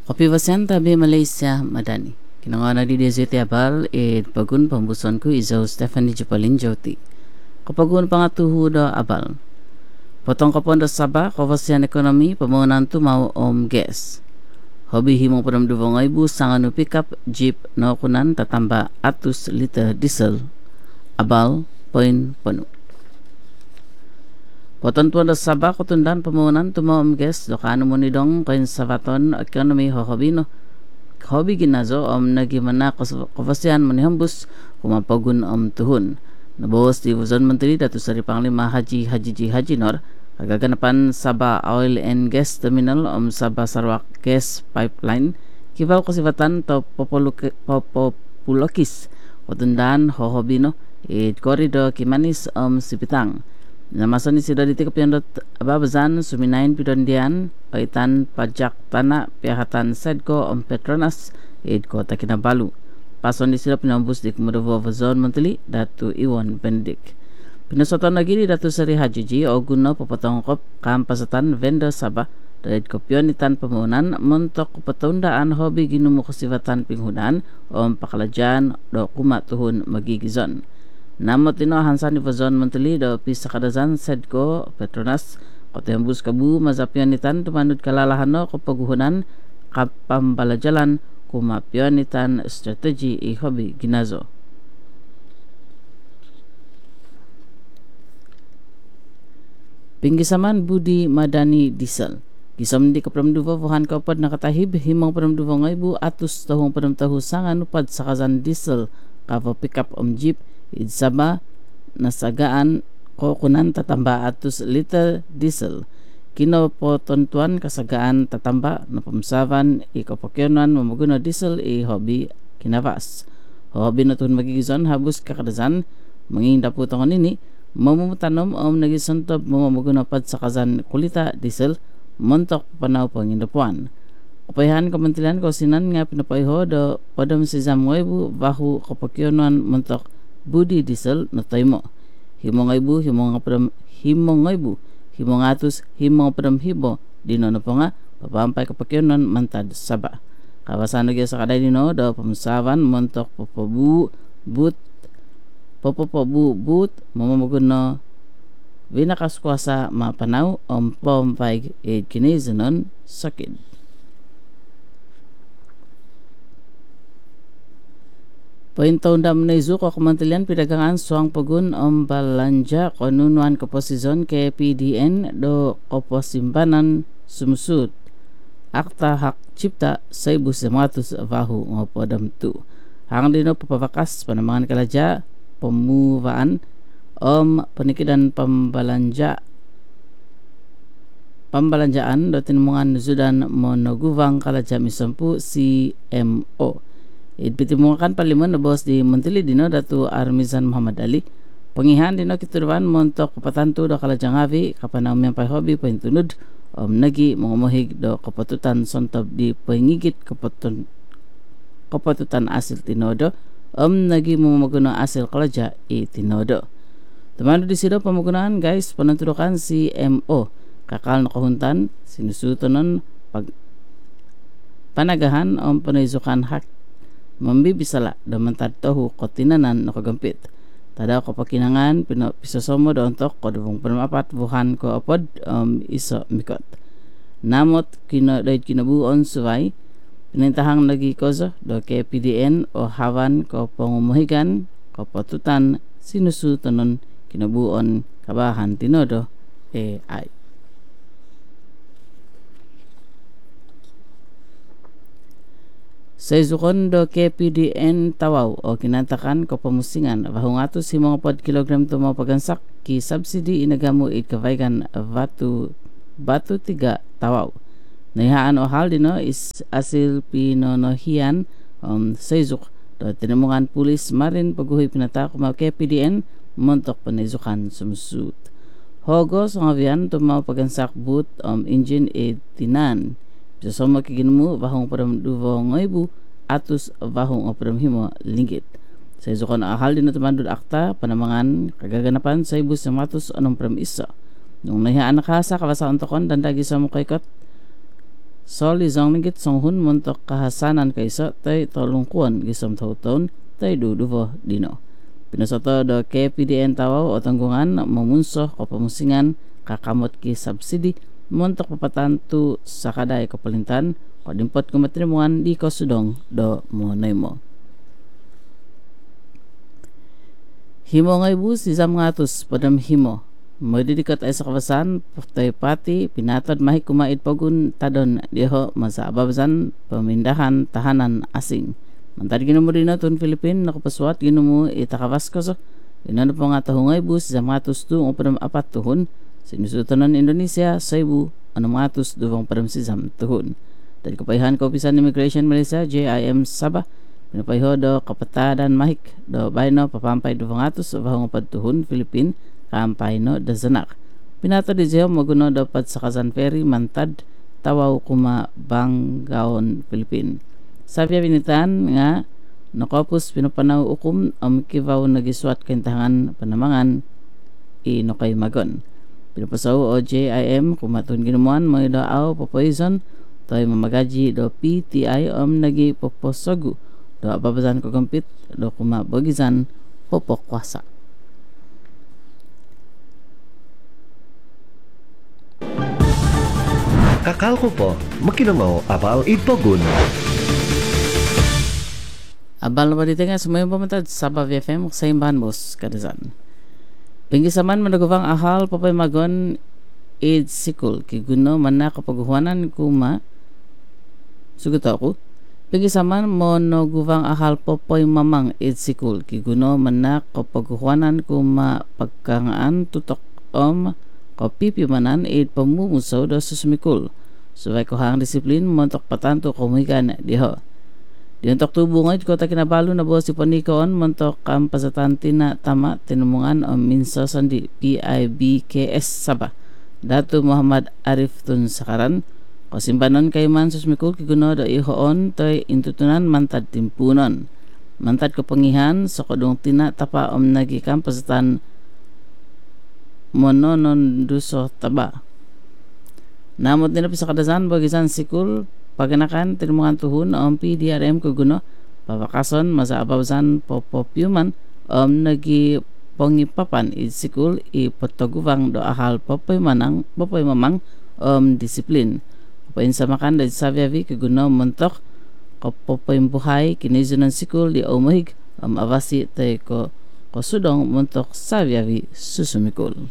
Kopi basen tabi Malaysia madani. Kinangana di DZT abal pagun pembuson ku izaw Stephanie Jupalin Joti. Kapagun pangatuhu do abal. Potong kapon do Sabah kawasian ekonomi pamunan tu mau gas. Hobi himong padam duvong ibu sanganu pickup jeep no kunan tatamba atus liter diesel abal poin penuh. Potontuan do Sabah kutundan pamunan tu mau gas do kanu monidong kain sabaton ekonomi hobi no. Hobi ginazo nagimana kawasian manihambus kumapagun tuhun. Nabawas di Wazon Menteri Datuk Seri Panglima Haji Nor kagaganapan Sabah Oil and Gas Terminal Sabah Sarawak Gas Pipeline kibaw kasibatan to populokis kutundaan hohobino korido kimanis sipitang namason ni sido ditikap yandot ababazan suminain pidondian paitan pajak tanah pihatan Sedco Petronas kota Kinabalu. Pason di sila pinambus di Kemudawa Wazon Menteri Datu Iwan Bendik. Pinasotan lagi di Datu Seri Haji o guna papatongkop kampasatan vendor Sabah dari kopyon itan pemunan mentok petundaan hobi ginumu kesifatan pinghudan pakalajan do kumat tuhun magigizon. Namot ino hansan di Wazon Menteri do pisakadazan Sedco Petronas kota hembus kabu mazapyon itan tumanud kalalahan no kepaguhunan kapambalajalan kumapionitan strategi hobi ginazo. Pinggisaman Budi Madani Diesel Kisam di kapramduva vuhan kapad nakatahib himang pramduva ngaybu atus tahong pramtahu sangan upad sakazan diesel kava pickup jeep idsaba nasagaan kunan tatamba atus liter diesel kino po tontuan kasagaan tatamba na pamsavan ikapakyonan mamaguna diesel hobi kinavas. Hobi na tuhun magigizon habus kakadazan manging daputangon ini mamumutanom nagisantob mamaguna pad sakazan kulita diesel montok panaw pangindapuan. Kapayahan Kementerian Kausinan nga pinapaiho do padam si Zamwaibu bahu kapakyonan montok budi diesel na taymo. Himong ngaybu himong atus himong padam hibo dino na po nga papampay kapakyonon mantad Sabah. Kawasan nagya sa kaday dino do pamsavan montok popobu but mamamagun no vinakaskwasa mapanaw pampay kinizanon sakid. Paintondam na izu ko Kementerian Perdagangan suang pagun balanja konunuan keposizon ke PDN do koposimpanan sumsud akta hak cipta 1900 vahu ngopodam tu hang dino papawakas panamangan kalaja pemuwaan penikidan pembalanjaan do tinemungan zudan monoguvang kalaja misampu CMO. Ipitimukan Parlimen na bos di Menteri dino Datu Armizan Muhammad Ali pengihan dino kiturban montok kapatantu do kalajang havi kapanang miyang hobi paintunud nagi mengomohig do kapatutan sontob di pengigit kapatutan asil tinodo nagi mamaguna asil kalaja tinodo. Teman di sido pemagunaan guys penentudukan CMO kakal nakahuntan sinusutonon panagahan penaizukan hak mambibisala do mentad tahu kotinanan nakagampit. Tada ko pakinangan pisosomo do ontok ko dubong permapat buhan ko apod iso mikot. Namot kinabuon suway pinintahang lagi kozo do ke PDN o hawan ko pangumuhigan ko patutan sinusutonon kinabuon kabahan tinodo AI. Sa izukondo ke PDN tawaw o kinantakan ko pamusingan bahungatos himong pod kilogram tumaw pagansak ki subsidy inagamu ikavaygan batu tiga tawaw. Naihaan o hal dino is asil pinonohian sa izuk do tinemungan pulis marin paguhoy pinata kumaw ke PDN montok panizukan sumsut. Hogos ang avian tumaw pagansak boot engine tinan. Bisa sama kiginmu bahong padam duvo ngaybu atus bahong padam himo linggit. Sa izukon ahal din na tumandod akta panamangan kagaganapan sa ibus ng matus anong padam isa. Nung nahihaan na ka sa kawasaon tokon dandagi sa mukaykot So lizong nigit songhun montok kahasanan kaysa tay tolungkuan gisam taon tay duduvo dino. Pinasoto do KPDN tawaw o tanggungan mamunso o pamusingan kakamot ki subsidi montok papatantu sa kaday kapalintan o dimpot kumatrimuan di ko sudong do monay mo. Himo ngay bu si Zam ngatus padam himo. Madidikat ay sa kawasan, patay pati, pinatad mahik kumait pagun tadon diho masababzan pamindahan tahanan asing. Mantad ginumo rin na tun Philippine nakapaswat ginumo itakawas ko so. Inano pa nga tahungay bu si Zam ngatus tu o padam apat tuhon. Sinusutunan Indonesia, Cebu, anong ngatus duwang padam si Zam tuhon. Dari kapayhan ka opisan Immigration Malaysia, JIM Sabah, pinapayho do kapatadan mahik do bayno papampay do vangatos bahong padtuhon Philippine kampay no da zanak. Pinato di jeho maguno dapat sa Kazan Ferry mantad tawaw kuma Banggaon Philippine. Sabi binitan nga nakopus pinapanaw ukum am kivaw nagiswat kintangan panamangan inokay magon. Pinapasaw o JIM kumatun ginuman mga daaw papoison toy mamagaji do PTI nagi poposogu do babazan ko kampit do kuma bagizan popokwasa. Kakal ko po, makinamaw abal ipogun. Abal na ba dito nga sumayong pamantad sa Sabah FM sa imbahan mos kadazan. Pinggisaman managawang ahal papay magon id sikul kiguno man na kapaghuanan kuma sugot ako. Pinggisaman mo no guvang ahal popoy mamang id sikul kiguno man na kapaghuanan kuma pagkangaan tutok kapipi manan id pamumusaw do susumikul. Subay ko hang disiplin montok patanto kumigan diho. Diuntok tubo ngayon ko ta kinabalo na boss si Panikoon montok kampasatanti na tama tinumungan o minso sandi PIBKS Sabah. Datu Muhammad Arif tun sakaran kasimbanon kay man susmikul kiguno do ihoon toy intutunan mantad timpunon. Mantad ko pangihan sa kodong tina tapa nagi kampasatan mononon duso taba. Namot nila sa kadazan bagisan sikul paganakan tinumungan tuhun PDRM kuguno pabakason masabawsan popopyuman nagi pongipapan isikul ipotoguvang do ahal popoy mamang disiplin. Papain sa makan da sabiavi kuguno montok popoy buhay kinizunan sikul di umahig avasi tay ko sudong montok sabiavi susumikul.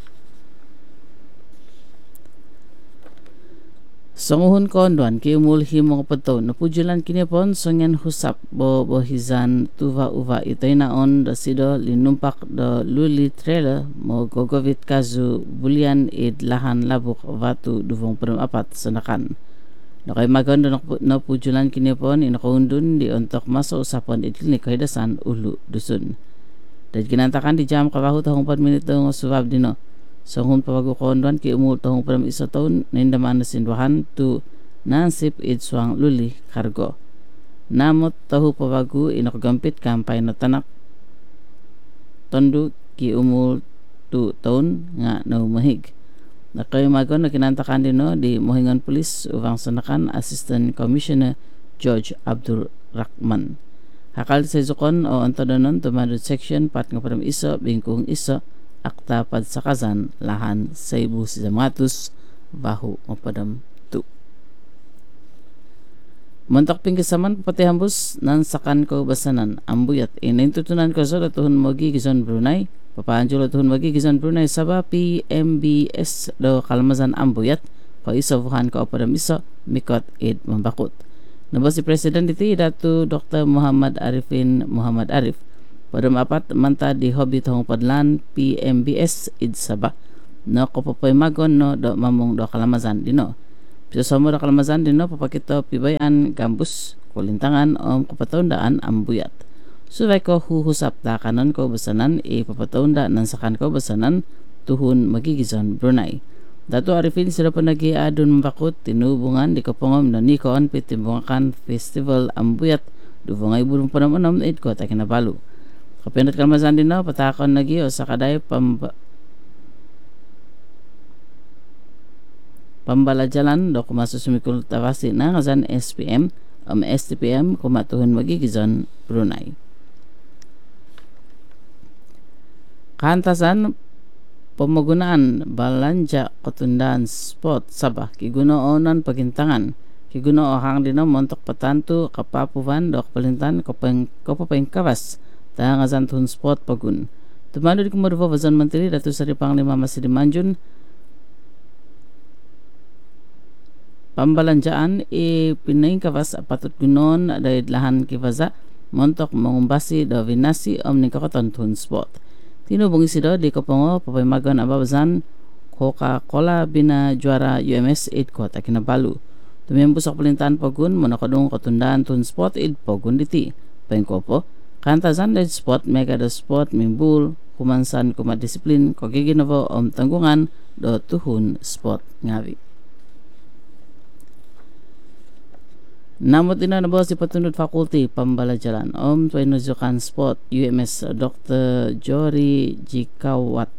Songuhon konduan ki umulhi mga pato napujulan kinipon songen husap bohizan tuva uva itoy naon da sido linumpak do luli trailer mo gogovit kazu bulian id lahan labuk vatu duvong perum apat sanakan. Nakay magon do napujulan kinipon inakaundun di ontok masa usapon id klinik kahidasan ulu dusun. Dan kinantakan di jam kabahu tahong 4 minuto ng subab dino. Songhun pagkukondwan ki umul tahong param isa taon nindaman na sinduhan tu nansip idsuang luli kargo. Namot tahu pabagu inakagampit kampay na tanak tondo ki umul tu taon nga naumahig. Nakay magon na kinantakan dino di Mohingan Police uvang sanakan Assistant Commissioner George Abdul Rahman. Hakal sa Zukon o antodonon tumadod section pat nga param iso bingkong iso akta pad sa Kazan lahan sa ibu si Zamatus bahu mapadam tu. Montak pingkisaman papatihambus nan sakan ko basanan ambuyat inintutunan ko sa tuhun mogi Gizon Brunei papaanjulo tuhun mogi Gizon Brunei Sabah PMBS do kalmazan ambuyat ko isavuhan ko padam iso mikot id mambakut. Nabo si President iti Datu Dr. Muhammad Arifin Muhammad Arif padam apat manta di Hobbit hong padlan PMBS id Sabah no kopopoy magon no do mamong do kalamazan dino. Piso samo do kalamazan dino papakito pibayan gambus kulintangan kapataundaan ambuyat. Subay ko huhusap ta kanon ko basanan papataunda nan sakan ko basanan tuhun magigizon Brunei. Datu Arifin sila po nag-iadun mambakot tinubungan di kapongom na Nikon Pitimbungakan Festival ambuyat duvangay burong panamanam id ko tayo kinabalo. Kapinat kalmazan din na patakon nagi o sa kaday Pambalajalan do kumasusumikul tawasi na ngazan SPM STPM kumatuhun magigizon Brunei. Kantasan pemagunaan balanja ketundaan spot Sabah kigunoonan pagintangan kiguno ohang dino montok patantu kapapuan do kepelintan kopeng kawas ngazan tuhun spot pagun. Tumado di Kumarwa Bazan Menteri Datuk Seri Panglima Masih Manjun pambalanjaan pinaing kawas patut gunon dari lahan kivaza montok mengumbasi do vinasi nikakoton tuhun spot. Tino bungisi do di Kopongo papaymagon ababazan Coca-Cola bina juara UMS 8 kota Kinabalu. Tumembusok pelintahan pagun monokadung ketundaan tuhun spot pagun diti. Pengkopo kantazan dari spot mega do spot mimbul kumansan kumat disiplin kogiginovo tanggungan do tuhun spot ngawi. Namun tina na si Patundut Fakulti Pambalajalan Tuinuzukan Sport UMS Dr. Jory Jikiwat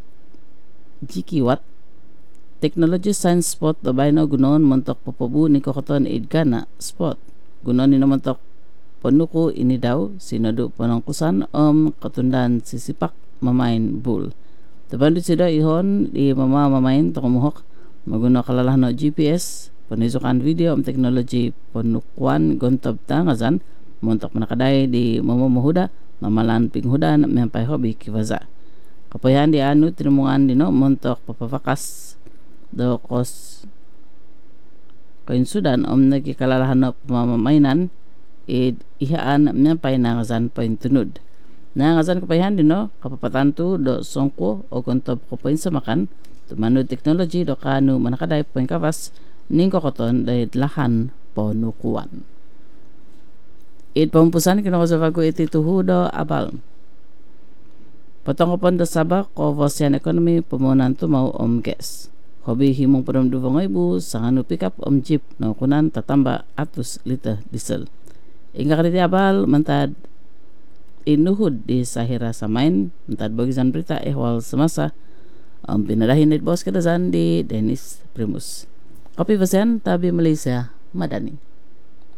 Teknologi Science Sport Baino gunon montok popobu ni kokoton idgana sport gunon ni montok penuku ini daw sinadu panangkusan ketundaan sisipak mamain bull. Tabandut sida ihon di mamain tokomuhok maguno kalalahan no GPS penizukan video teknologi penukuan gontob tangazan montok manakadai di mamuhuda mamalan pinghudan mempai hobi kivaza. Kapayahan di anu tinimungan dino montok papafakas do kos kain sudan nagi kalalahan no pamamainan ihaan mempai nangazan pain tunud. Nangazan kapayahan dino kapapatantu do songko o gontob kapain samakan tumanu teknologi do kanu manakadai pain kawas ning kokoton dahil lahan ponukuan. Pampusan kinakasabago iti tuhudo abal. Patongopon da Sabah Kovosian Economy pumunan tumaw ges. Hobi himong paramduvang ibu sanganu pick up jeep na kunan tatamba atus liter diesel. Inga kariti abal mantad inuhud di sahira samain mantad bagisan berita ehwal semasa pinadahin net bos kadazan di Dennis Primus. Kopi Vasen Tabi Malaysia Madani.